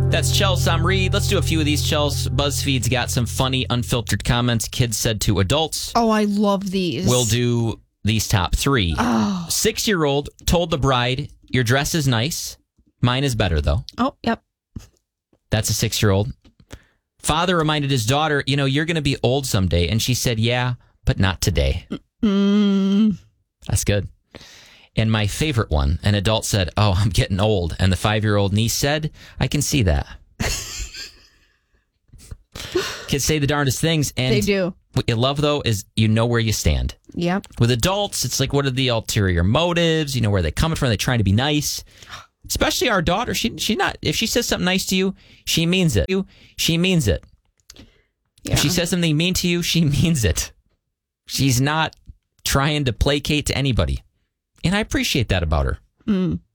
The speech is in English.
That's Chels. I'm Reed. Let's do a few of these, Chels. BuzzFeed's got some funny, unfiltered comments kids said to adults. Oh, I love these. We'll do these top 3. 6-year-old told the bride, your dress is nice. Mine is better, though. Oh, yep. That's a 6-year-old. Father reminded his daughter, you're going to be old someday. And she said, yeah, but not today. That's good. And my favorite one, an adult said, oh, I'm getting old. And the 5-year-old niece said, I can see that. Kids say the darndest things. And they do. What you love, though, is you know where you stand. Yep. With adults, it's like, what are the ulterior motives? Where they're coming from? They're trying to be nice. Especially our daughter. She's not. If she says something nice to you, she means it. She means it. Yeah. If she says something mean to you, she means it. She's not trying to placate to anybody. And I appreciate that about her.